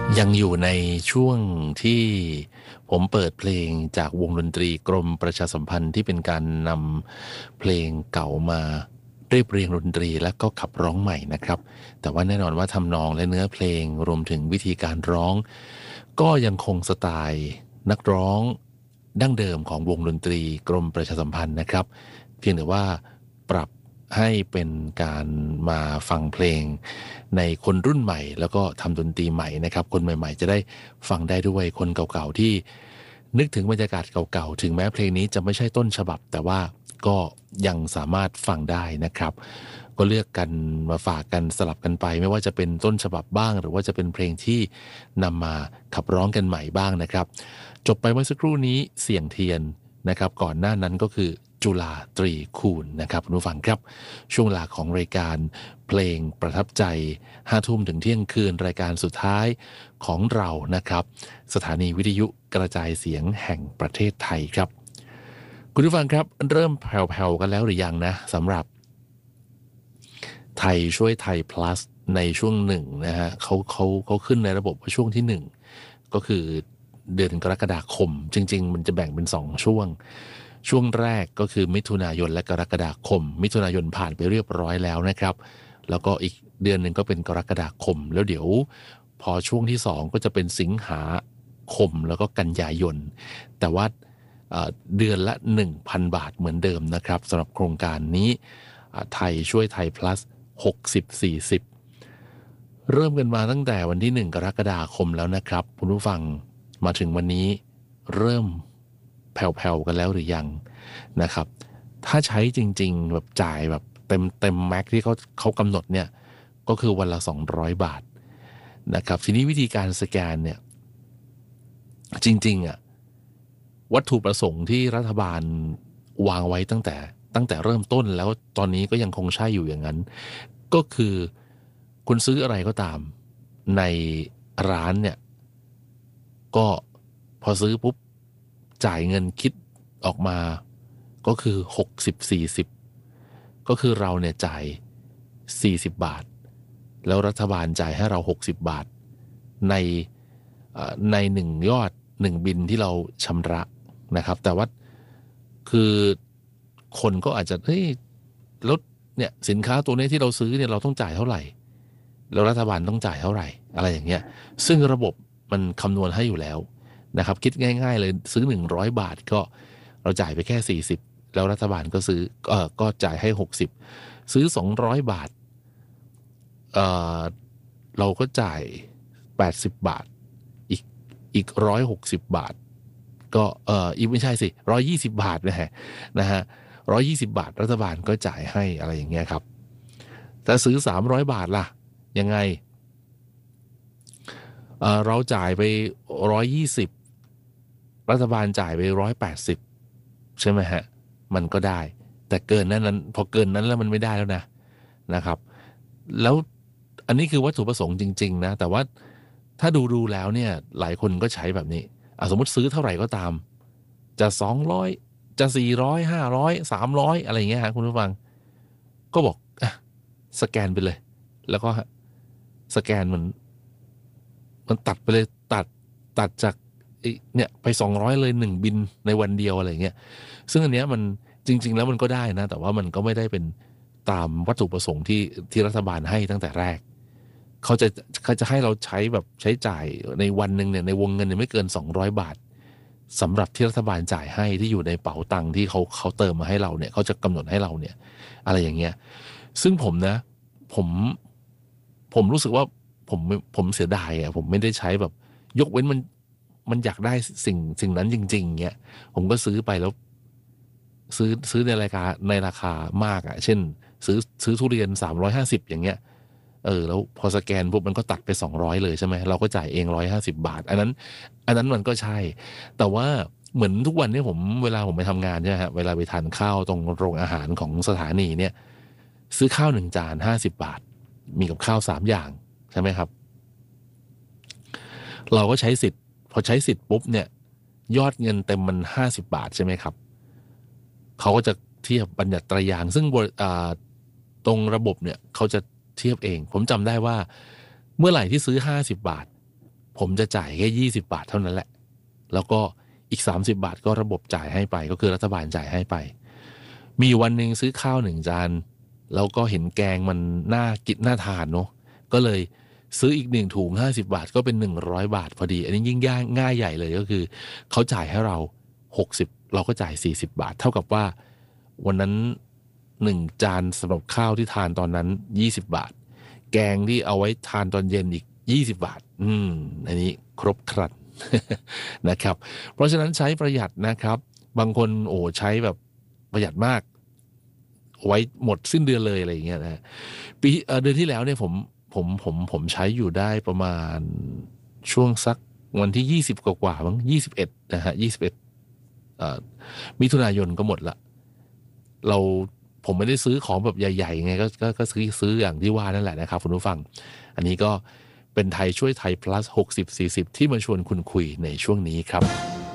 ยังอยู่ในช่วงที่ผมเปิดเพลงจากวงดนตรีกรมประชาสัมพันธ์ที่เป็นการนำเพลงเก่ามาเรียบเรียงดนตรีและก็ขับร้องใหม่นะครับแต่ว่าแน่นอนว่าทำนองและเนื้อเพลงรวมถึงวิธีการร้องก็ยังคงสไตล์นักร้องดั้งเดิมของวงดนตรีกรมประชาสัมพันธ์นะครับเพียงแต่ว่าปรับให้เป็นการมาฟังเพลงในคนรุ่นใหม่แล้วก็ทำดนตรีใหม่นะครับคนใหม่ๆจะได้ฟังได้ด้วยคนเก่าๆที่นึกถึงบรรยากาศเก่าๆถึงแม้เพลงนี้จะไม่ใช่ต้นฉบับแต่ว่าก็ยังสามารถฟังได้นะครับก็เลือกกันมาฝากกันสลับกันไปไม่ว่าจะเป็นต้นฉบับบ้างหรือว่าจะเป็นเพลงที่นำมาขับร้องกันใหม่บ้างนะครับจบไปเมื่อสักครู่นี้เสียงเทียนนะครับก่อนหน้านั้นก็คือจุฬาตรีคูณนะครับคุณผู้ฟังครับช่วงเวลาของรายการเพลงประทับใจ5 ทุ่มถึงเที่ยงคืนรายการสุดท้ายของเรานะครับสถานีวิทยุกระจายเสียงแห่งประเทศไทยครับคุณผู้ฟังครับเริ่มแผ่วๆกันแล้วหรือยังนะสำหรับไทยช่วยไทย plus ในช่วงหนึ่งนะฮะเขาขึ้นในระบบว่าช่วงที่1ก็คือเดือนกรกฎาคมจริงๆมันจะแบ่งเป็น2ช่วงแรกก็คือมิถุนายนและกรกฎาคมมิถุนายนผ่านไปเรียบร้อยแล้วนะครับแล้วก็อีกเดือนหนึ่งก็เป็นกรกฎาคมแล้วเดี๋ยวพอช่วงที่2ก็จะเป็นสิงหาคมแล้วก็กันยายนแต่ว่าเดือนละ 1,000 บาทเหมือนเดิมนะครับสำหรับโครงการนี้ไทยช่วยไทย plus 60-40เริ่มกันมาตั้งแต่วันที่1กรกฎาคมแล้วนะครับคุณผู้ฟังมาถึงวันนี้เริ่มแผ่วๆกันแล้วหรือยังนะครับถ้าใช้จริงๆแบบจ่ายแบบเต็มแม็กที่เขากำหนดเนี่ยก็คือวันละ200 บาทนะครับทีนี้วิธีการสแกนเนี่ยจริงๆอ่ะวัตถุประสงค์ที่รัฐบาลวางไว้ตั้งแต่เริ่มต้นแล้วตอนนี้ก็ยังคงใช่อยู่อย่างนั้นก็คือคุณซื้ออะไรก็ตามในร้านเนี่ยก็พอซื้อปุ๊บจ่ายเงินคิดออกมาก็คือ60-40ก็คือเราเนี่ยจ่าย40 บาทแล้วรัฐบาลจ่ายให้เรา60 บาทในใน1 ยอด 1บินที่เราชำระนะครับแต่ว่าคือคนก็อาจจะเฮ้ยแล้วเนี่ยสินค้าตัวนี้ที่เราซื้อเนี่ยเราต้องจ่ายเท่าไหร่แล้วรัฐบาลต้องจ่ายเท่าไหร่อะไรอย่างเงี้ยซึ่งระบบมันคำนวณให้อยู่แล้วนะครับคิดง่ายๆเลยซื้อ100 บาทก็เราจ่ายไปแค่40แล้วรัฐบาลก็ซื้อก็จ่ายให้60ซื้อ200 บาทเอ่อเราก็จ่าย80 บาทอีก160 บาทก็อีกไม่ใช่สิ120 บาทนะฮะ120 บาทรัฐบาลก็จ่ายให้อะไรอย่างเงี้ยครับถ้าซื้อ300 บาทล่ะยังไงเราจ่ายไป120รัฐบาลจ่ายไป180ใช่ไหมฮะมันก็ได้แต่เกินนั้นพอเกินนั้นแล้วมันไม่ได้แล้วนะครับแล้วอันนี้คือวัตถุประสงค์จริงๆนะแต่ว่าถ้าดูแล้วเนี่ยหลายคนก็ใช้แบบนี้สมมติซื้อเท่าไหร่ก็ตามจะ200จะ400500300อะไรอย่างเงี้ยฮะคุณผู้ฟังก็บอกสแกนไปเลยแล้วก็สแกนมันตัดไปเลยตัดจากเนี่ยไป200เลย1บินในวันเดียวอะไรอย่างเงี้ยซึ่งอันเนี้ยมันจริงๆแล้วมันก็ได้นะแต่ว่ามันก็ไม่ได้เป็นตามวัตถุประสงค์ที่รัฐบาลให้ตั้งแต่แรกเขาจะให้เราใช้แบบใช้จ่ายในวันหนึ่งเนี่ยในวงเงินเนี่ยไม่เกิน200 บาทสำหรับที่รัฐบาลจ่ายให้ที่อยู่ในเป๋าตังค์ที่เขาเติมมาให้เราเนี่ยเขาจะกำหนดให้เราเนี่ยอะไรอย่างเงี้ยซึ่งผมนะผมผมรู้สึกว่าผมเสียดายผมไม่ได้ใช้แบบยกเว้นมันอยากได้สิ่งนั้นจริงๆเงี้ยผมก็ซื้อไปแล้วซื้อในราคามากเช่นซื้อทุเรียน350อย่างเงี้ยแล้วพอสแกนปุ๊บมันก็ตัดไป200เลยใช่ไหมเราก็จ่ายเอง150 บาทอันนั้นมันก็ใช่แต่ว่าเหมือนทุกวันนี้เวลาผมไปทำงานใช่ไหมฮะเวลาไปทานข้าวตรงโรงอาหารของสถานีเนี่ยซื้อข้าว1 จาน50 บาทมีกับข้าว3 อย่างใช่ไหมครับเราก็ใช้สิทธิ์พอใช้สิทธิ์ปุ๊บเนี่ยยอดเงินเต็มมัน50 บาทใช่ไหมครับเขาก็จะเทียบบัญญัติไตรยางค์ซึ่งตรงระบบเนี่ยเขาจะเทียบเองผมจำได้ว่าเมื่อไหร่ที่ซื้อ50 บาทผผมจะจ่ายแค่20 บาทเท่านั้นแหละแล้วก็อีก30 บาทก็ระบบจ่ายให้ไปก็คือรัฐบาลจ่ายให้ไปมีวันหนึ่งซื้อข้าว1 จานแล้วก็เห็นแกงมันน่ากินน่าทานเนาะก็เลยซื้ออีก1 ถุง50 บาทก็เป็น100 บาทพอดีอันนี้ยิ่งง่ายใหญ่เลยก็คือเขาจ่ายให้เรา60เราก็จ่าย40 บาทเท่ากับว่าวันนั้น1 จานสำหรับข้าวที่ทานตอนนั้น20 บาทแกงที่เอาไว้ทานตอนเย็นอีก20 บาทอันนี้ครบครัน นะครับเพราะฉะนั้นใช้ประหยัดนะครับบางคนใช้แบบประหยัดมากไว้หมดสิ้นเดือนเลยอะไรอย่างเงี้ยนะเดือนที่แล้วเนี่ยผมใช้อยู่ได้ประมาณช่วงสักวันที่20กว่ามั้ง21นะฮะ21มิถุนายนก็หมดละผมไม่ได้ซื้อของแบบใหญ่ๆไงก็ซื้ออย่างที่ว่านั่นแหละนะครับคุณผู้ฟังอันนี้ก็เป็นไทยช่วยไทย plus 60-40ที่มาชวนคุณคุยในช่วงนี้ครับ